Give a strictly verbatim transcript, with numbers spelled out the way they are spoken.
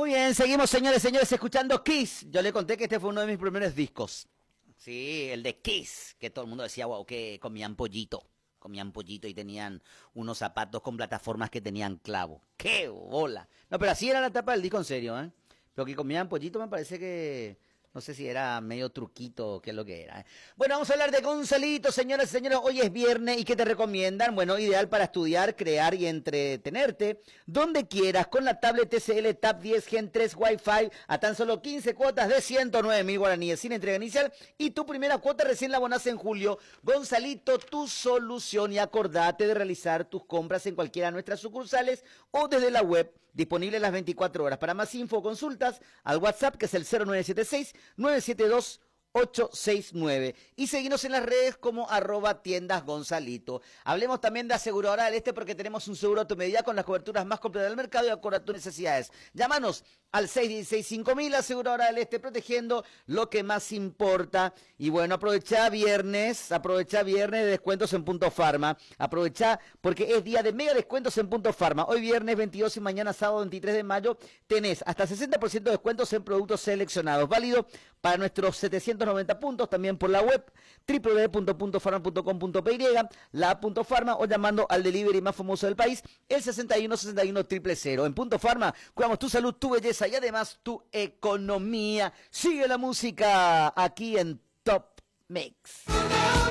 bien, seguimos, señores, señores, escuchando Kiss. Yo le conté que este fue uno de mis primeros discos. Sí, el de Kiss, que todo el mundo decía, wow, que comían pollito. Comían pollito y tenían unos zapatos con plataformas que tenían clavo. ¡Qué bola! No, pero así era la tapa del disco, en serio, ¿eh? Pero que comían pollito me parece que... No sé si era medio truquito o qué es lo que era. ¿eh? Bueno, vamos a hablar de Gonzalito, señoras y señores. Hoy es viernes y ¿qué te recomiendan? Bueno, ideal para estudiar, crear y entretenerte donde quieras con la tablet T C L Tab diez Gen tres Wi-Fi a tan solo quince cuotas de ciento nueve mil guaraníes sin entrega inicial y tu primera cuota recién la abonás en julio. Gonzalito, tu solución y acordate de realizar tus compras en cualquiera de nuestras sucursales o desde la web. Disponible las veinticuatro horas. Para más info, consultas al WhatsApp que es el cero nueve siete seis nueve siete dos ocho seis nueve y seguimos en las redes como arroba tiendas Gonzalito. Hablemos también de Aseguradora del Este porque tenemos un seguro automedida con las coberturas más completas del mercado y acorde a tus necesidades. Llámanos al seis uno seis cinco mil, Aseguradora del Este, protegiendo lo que más importa. Y bueno, aprovecha viernes, aprovecha viernes de descuentos en Punto Farma. Aprovecha porque es día de mega descuentos en Punto Farma. Hoy viernes veintidós y mañana sábado veintitrés de mayo tenés hasta sesenta por ciento de descuentos en productos seleccionados. Válido para nuestros setecientos noventa puntos, también por la web doble u doble u doble u punto punto farma punto com punto pe y, la app Punto Farma o llamando al delivery más famoso del país, el sesenta y uno sesenta y uno cero cero cero. En Punto Farma cuidamos tu salud, tu belleza y además tu economía. Sigue la música aquí en Top Mix.